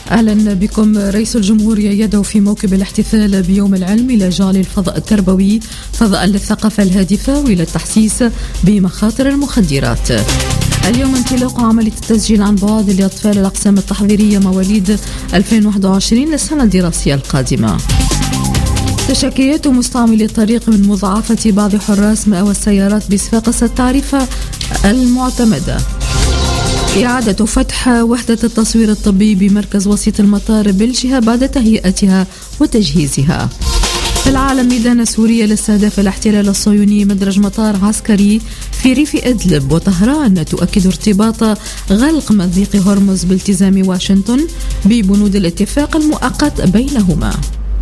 أهلا بكم. رئيس الجمهورية يدعو في موكب الاحتفال بيوم العلم إلى جعل الفضاء التربوي فضاء للثقافة الهادفة وإلى التحسيس بمخاطر المخدرات. اليوم انطلاق عملية التسجيل عن بعد لأطفال الأقسام التحضيرية مواليد 2021 للسنة الدراسية القادمة. تشكيات مستعملي الطريق من مضاعفة بعض حراس مأوى السيارات بصفاقس التعرفة المعتمدة. إعادة فتح وحدة التصوير الطبي بمركز وسيط المطار بالجهة بعد تهيئتها وتجهيزها. في العالم، ميدان سوريا لاستهداف الاحتلال الصهيوني مدرج مطار عسكري في ريف إدلب، وطهران تؤكد ارتباط غلق مضيق هرمز بالتزام واشنطن ببنود الاتفاق المؤقت بينهما.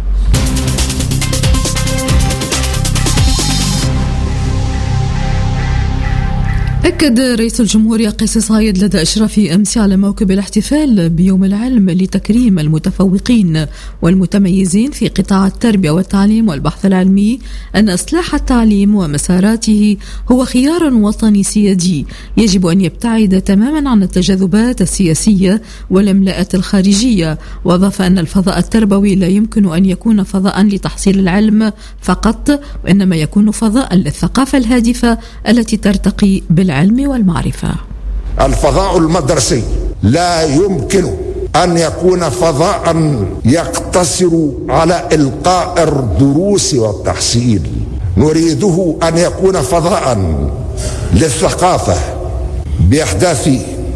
أكد رئيس الجمهورية قيس سعيد لدى إشرافه أمس على موكب الاحتفال بيوم العلم لتكريم المتفوقين والمتميزين في قطاع التربية والتعليم والبحث العلمي أن إصلاح التعليم ومساراته هو خيار وطني سيادي يجب أن يبتعد تماما عن التجاذبات السياسية والإملاءات الخارجية. وأضاف أن الفضاء التربوي لا يمكن أن يكون فضاء لتحصيل العلم فقط، وإنما يكون فضاء للثقافة الهادفة التي ترتقي بالعلم والمعرفة. الفضاء المدرسي لا يمكن أن يكون فضاء يقتصر على إلقاء الدروس والتحصيل، نريده أن يكون فضاء للثقافة بإحداث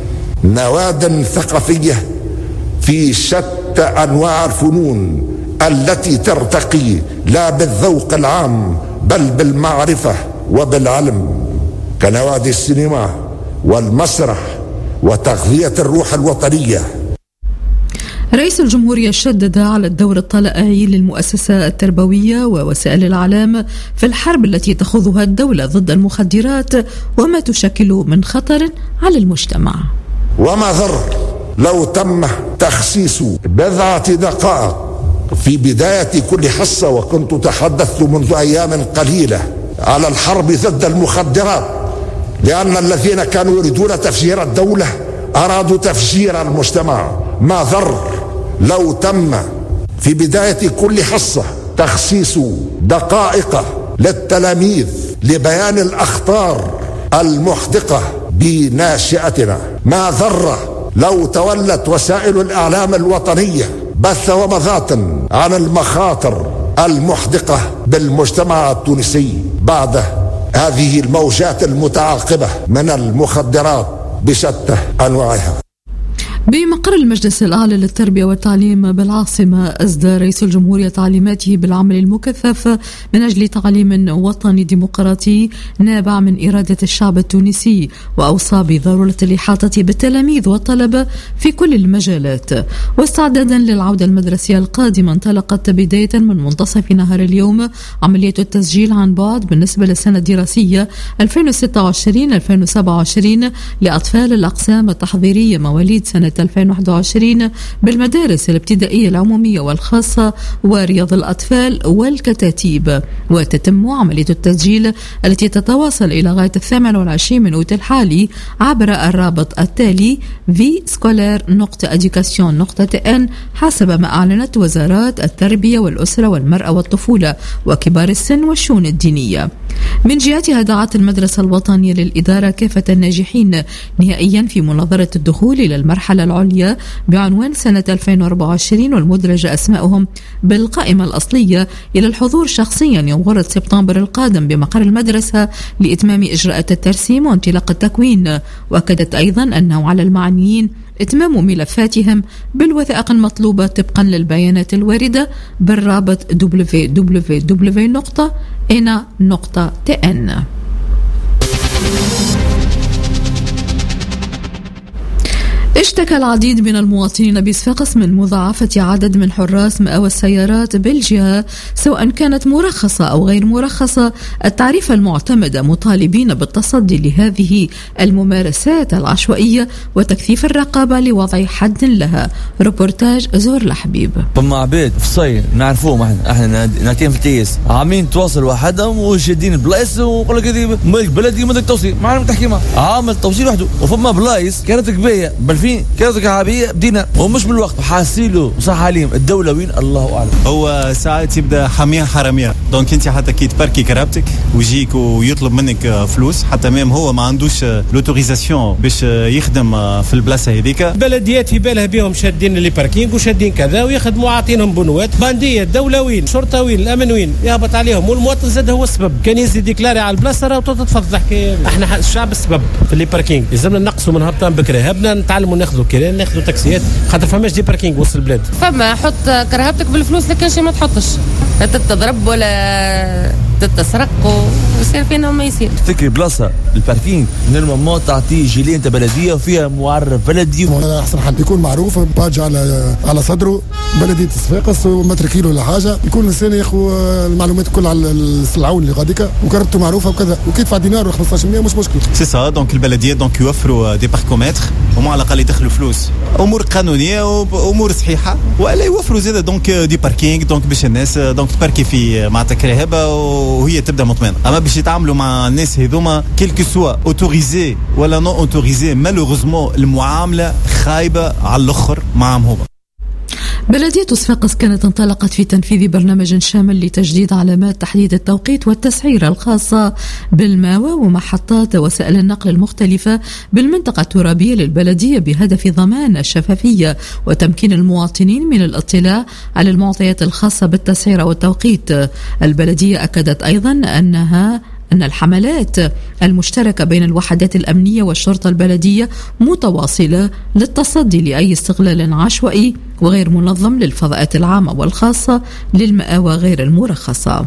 نواد ثقافية في شتى أنواع الفنون التي ترتقي لا بالذوق العام بل بالمعرفة وبالعلم، كنوادي السينما والمسرح وتغذية الروح الوطنية. رئيس الجمهورية شدد على الدور الطلائعي للمؤسسة التربوية ووسائل الإعلام في الحرب التي تخوضها الدولة ضد المخدرات وما تشكل من خطر على المجتمع. وما ضر لو تم تخصيص بضعة دقائق في بداية كل حصة، وكنت تحدثت منذ أيام قليلة على الحرب ضد المخدرات، لأن الذين كانوا يريدون تفجير الدولة أرادوا تفجير المجتمع. ما ضر لو تم في بداية كل حصة تخصيص دقائق للتلاميذ لبيان الأخطار المحدقة بناشئتنا. ما ضر لو تولت وسائل الإعلام الوطنية بث ومضات عن المخاطر المحدقة بالمجتمع التونسي بعد هذه الموجات المتعاقبة من المخدرات بشتى أنواعها. بمقر المجلس الأعلى للتربية والتعليم بالعاصمة، أسدى رئيس الجمهورية تعليماته بالعمل المكثف من أجل تعليم وطني ديمقراطي نابع من إرادة الشعب التونسي، وأوصى بضرورة الإحاطة بالتلاميذ والطلبة في كل المجالات. واستعدادا للعودة المدرسية القادمة، انطلقت بداية من منتصف نهار اليوم عملية التسجيل عن بعد بالنسبة للسنة الدراسية 2026-2027 لأطفال الأقسام التحضيرية مواليد سنة 2021 بالمدارس الابتدائية العمومية والخاصة ورياض الأطفال والكتاتيب. وتتم عملية التسجيل التي تتواصل إلى غاية 28 من أوت الحالي عبر الرابط التالي vscolaire.education.tn حسب ما أعلنت وزارات التربية والأسرة والمرأة والطفولة وكبار السن والشؤون الدينية. من جهتها، دعت المدرسة الوطنية للإدارة كافة الناجحين نهائيا في مناظرة الدخول إلى المرحلة العليا بعنوان سنة 2024 والمدرجة أسماءهم بالقائمة الأصلية إلى الحضور شخصيا يوم ورد سبتمبر القادم بمقر المدرسة لإتمام إجراءات الترسيم وانطلاق التكوين. وأكدت أيضا أنه على المعنيين إتمام ملفاتهم بالوثائق المطلوبة طبقا للبيانات الواردة بالرابط www.ena.tn. اشتكى العديد من المواطنين بصفاقس من مضاعفة عدد من حراس مأوى السيارات بالجهة سواء كانت مرخصة أو غير مرخصة التعريفة المعتمدة، مطالبين بالتصدي لهذه الممارسات العشوائية وتكثيف الرقابة لوضع حد لها. ريبورتاج زور الحبيب. فما عبيد في الصير نعرفوهم احنا ناتين في التيس عامين تواصل وحدهم وشادين بلايص ويقول لك هذه ملك بلدي مدك توصيل ما عارف تحكي معه عامل توصيل وحده، وفما بلايص كانت قبيه شايفين كذا عربية بدينا ومش بالوقت حاسيله صح عليهم الدولة وين الله أعلم. هو ساعات يبدأ حامية حرامية، دونك انت حتى كي تباركي كرابتك ويجيك ويطلب منك فلوس حتى ميم هو ما عندوش لوتوريزاسيون باش يخدم في البلاصة هذيك. بلديات في بالها بهم شادين لي باركينغ وشادين كذا ويخدموا عاطينهم بنوات. باندية الدولة وين؟ شرطة وين؟ الأمن وين؟ يهبط عليهم والمواطن زاد هو السبب. كان يزيد ديكلاري على البلاصة راه تتفضح الحكاية. احنا الشعب السبب في لي باركينغ، لازمنا نقصوا من هبطان بكري، هبنا نتعلموا ناخذوا كيران ناخذوا تاكسيات خاطر فماش دي باركينغ وسط البلاد. فما حط كرهبتك بالفلوس لكن شي ما تحطش، لا تتضرب ولا تتسرق ويصير فينا ما يصير. تفكري بلاصة الباركينغ نورمالمون تعطيه جيلين انت بلدية وفيها معرف بلدي. احسن حد يكون معروف باج على صدره بلدية صفاقس ومتر كيلو ولا حاجة، يكون الانسان ياخذ المعلومات كلها على العون اللي غاديكا وكربته معروفة وكذا وكيدفع دينار و 15% مش مشكل. سي سا دونك البلدية دونك يوفروا دي باركومتر وما على الاقل يدخلوا فلوس، امور قانونية وامور صحيحة، ولا يوفروا زيادة دونك دي باركينغ دونك باش الناس دونك تباركي في معناتها كرهبة وهي تبدا مطمئنة. اما باش يتعاملوا مع الناس هذوما كيلكو سوا اوتوريزي ولا نو اوتوريزي مالوغوزمون المعاملة خايبة على الاخر معهم هما. بلدية صفاقس كانت انطلقت في تنفيذ برنامج شامل لتجديد علامات تحديد التوقيت والتسعير الخاصة بالماوى ومحطات وسائل النقل المختلفة بالمنطقة الترابية للبلدية بهدف ضمان الشفافية وتمكين المواطنين من الاطلاع على المعطيات الخاصة بالتسعير والتوقيت. البلدية أكدت أيضا أن الحملات المشتركة بين الوحدات الأمنية والشرطة البلدية متواصلة للتصدي لأي استغلال عشوائي وغير منظم للفضاءات العامة والخاصة للمآوى غير المرخصة.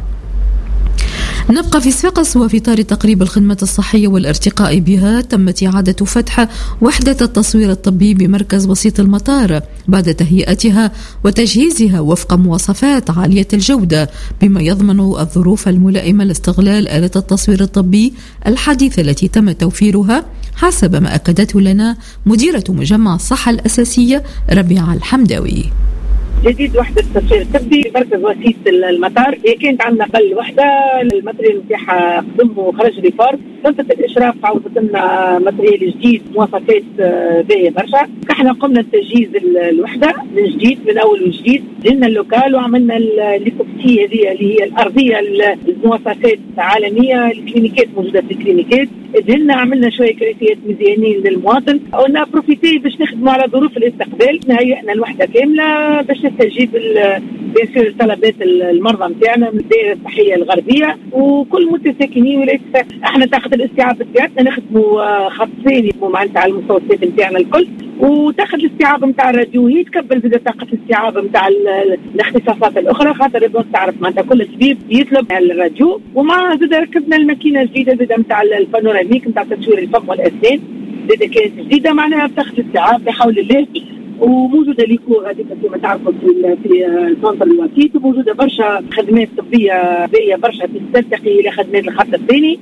نبقى في صفاقس وفي إطار تقريب الخدمات الصحية والارتقاء بها تمت إعادة فتح وحدة التصوير الطبي بمركز وسيط المطار بعد تهيئتها وتجهيزها وفق مواصفات عالية الجودة بما يضمن الظروف الملائمة لاستغلال آلة التصوير الطبي الحديثة التي تم توفيرها حسب ما أكدته لنا مديرة مجمع الصحة الأساسية ربيعة الحمداوي. جديد وحدة التصوير الطبي في مركز وسيط المطار. هي كانت عندنا قبل وحدة الماتريال نتاعها قدم وخرج ريفورم، سلطة الإشراف عوضت لنا ماتريال جديد مواصفات باهية برشا. احنا قمنا بتجهيز الوحدة من جديد من أول وجديد، جينا اللوكال وعملنا الليكوبسي هذه اللي هي الأرضية المواصفات عالمية، الكلينيكات موجودة في الكلينيكات، دهنا عملنا شوية كراسيات مزيانين للمواطن، قلنا بروفيتي باش نخدموا على ظروف الاستقبال. هيئنا الوحدة كاملة باش تستجيب بيصير طلبات المرضى نتاعنا من الدائرة الصحية الغربية وكل متساكنين ولاية صفاقس. احنا طاقة الاستيعاب بتاعتنا نخدموا خطين معناتها على المستويات نتاعنا الكل، وتاخذ الاستيعاب نتاع الراديو هي تكبل زي طاقة الاستيعاب نتاع الاختصاصات الأخرى، خاطر يبغى تعرف معناتها كل طبيب يطلب الراديو. ومع زاد ركبنا الماكينة الجديدة زاد نتاع البانوراميك نتاع تصوير الفم والأسنان زاد كانت جديدة معناها بتاخذ الاستيعاب بحول الله، وموجودة ليكو غادي كما تعرفوا في سنتر الوسيط، وموجودة برشا خدمات طبية باهية برشا تسترتقي إلى خدمات الخط الثاني.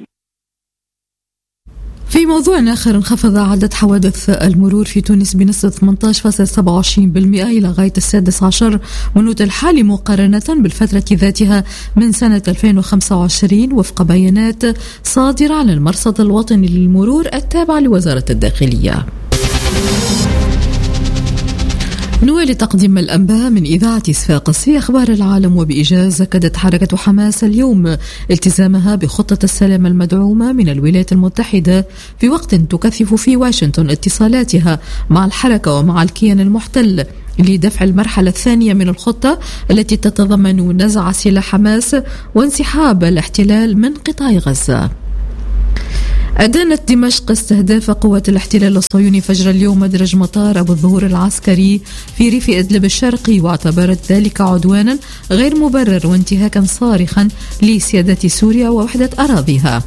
في موضوع آخر، انخفض عدد حوادث المرور في تونس بنسبة 18.27% إلى غاية 16 منوت الحالي مقارنة بالفترة ذاتها من سنة 2025 وفق بيانات صادرة عن المرصد الوطني للمرور التابع لوزارة الداخلية. نوالي تقديم الأنباء من إذاعة صفاقس. في أخبار العالم وبإيجاز أكدت حركة حماس اليوم التزامها بخطة السلام المدعومة من الولايات المتحدة في وقت تكثف في واشنطن اتصالاتها مع الحركة ومع الكيان المحتل لدفع المرحلة الثانية من الخطة التي تتضمن نزع سلاح حماس وانسحاب الاحتلال من قطاع غزة. أدانت دمشق استهداف قوات الاحتلال الصهيوني فجر اليوم مدرج مطار أبو الظهور العسكري في ريف إدلب الشرقي، واعتبرت ذلك عدوانا غير مبرر وانتهاكا صارخا لسيادة سوريا ووحدة أراضيها.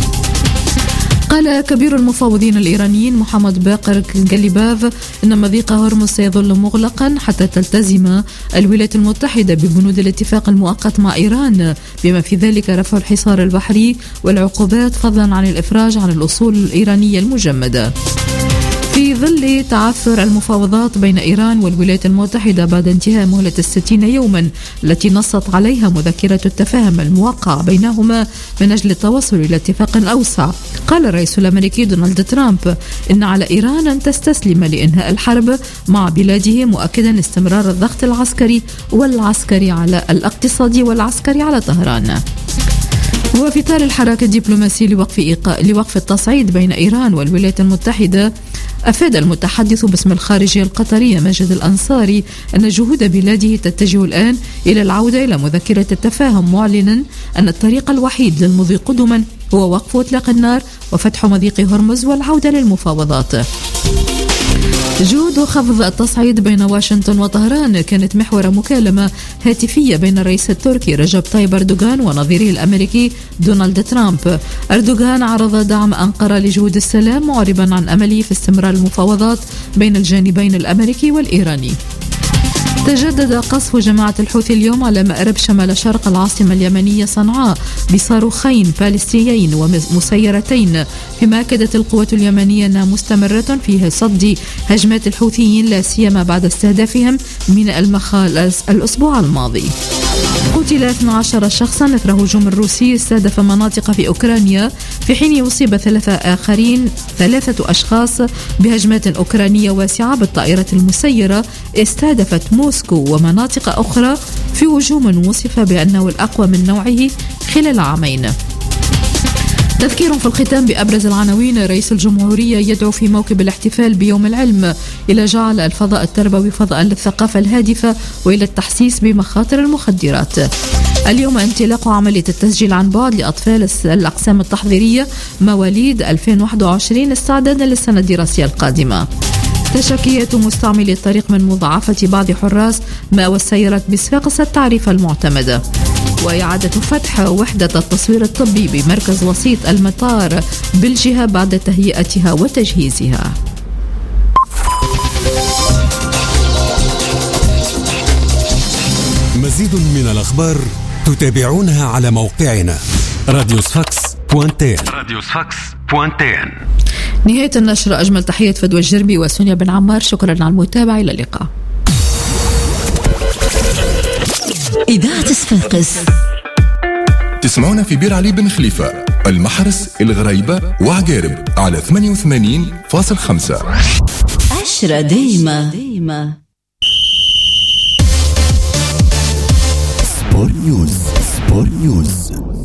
قال كبير المفاوضين الإيرانيين محمد باقر جليباف إن مضيق هرمز سيظل مغلقا حتى تلتزم الولايات المتحدة ببنود الاتفاق المؤقت مع إيران، بما في ذلك رفع الحصار البحري والعقوبات فضلا عن الإفراج عن الأصول الإيرانية المجمدة. في في ظل تعثر المفاوضات بين إيران والولايات المتحدة بعد انتهاء مهلة 60 يوما التي نصت عليها مذكرة التفاهم الموقع بينهما من أجل التوصل إلى اتفاق أوسع، قال الرئيس الأمريكي دونالد ترامب إن على إيران أن تستسلم لإنهاء الحرب مع بلاده، مؤكدا استمرار الضغط العسكري على الاقتصادي والعسكري على طهران. وفي إطار الحراك الدبلوماسي لوقف التصعيد بين إيران والولايات المتحدة، أفاد المتحدث باسم الخارجية القطرية ماجد الأنصاري أن جهود بلاده تتجه الآن إلى العودة إلى مذكرة التفاهم، معلنا أن الطريق الوحيد للمضي قدما هو وقف إطلاق النار وفتح مضيق هرمز والعودة للمفاوضات. جهود خفض التصعيد بين واشنطن وطهران كانت محور مكالمة هاتفية بين الرئيس التركي رجب طيب أردوغان ونظيره الأمريكي دونالد ترامب. أردوغان عرض دعم أنقرة لجهود السلام، معربا عن أمله في استمرار المفاوضات بين الجانبين الأمريكي والإيراني. تجدد قصف جماعة الحوثي اليوم على مأرب شمال شرق العاصمة اليمنية صنعاء بصاروخين باليستيين ومسيرتين، فيما أكدت القوات اليمنية أنها مستمرة في صد هجمات الحوثيين لا سيما بعد استهدافهم من المخال الأسبوع الماضي. قتل 12 شخصا إثر هجوم روسي استهدف مناطق في أوكرانيا، في حين يصيب 3 أشخاص بهجمات أوكرانية واسعة بالطائرة المسيرة استهدفت موسكو ومناطق أخرى في هجوم وصف بأنه الأقوى من نوعه خلال عامين. تذكير في الختام بأبرز العناوين: رئيس الجمهورية يدعو في موكب الاحتفال بيوم العلم إلى جعل الفضاء التربوي فضاء للثقافة الهادفة وإلى التحسيس بمخاطر المخدرات. اليوم انطلاق عملية التسجيل عن بعد لأطفال الأقسام التحضيرية مواليد 2021 استعدادا للسنة الدراسية القادمة. تشكيات مستعملي الطريق من مضاعفة بعض حراس مأوى السيارات بصفاقس التعريفة المعتمدة. وإعادة فتح وحدة التصوير الطبي بمركز وسيط المطار بالجهة بعد تهيئتها وتجهيزها. مزيد من الأخبار تتابعونها على موقعنا radiosfax.tn. نهاية النشر. أجمل تحية فدوى الجربي وسونيا بن عمار، شكرا على المتابعة، إلى اللقاء. إذاعة صفاقس تسمعونا في بير علي بن خليفة، المحرس، الغريبة وعقارب على 88.5. 10 دايما. سبور نيوز.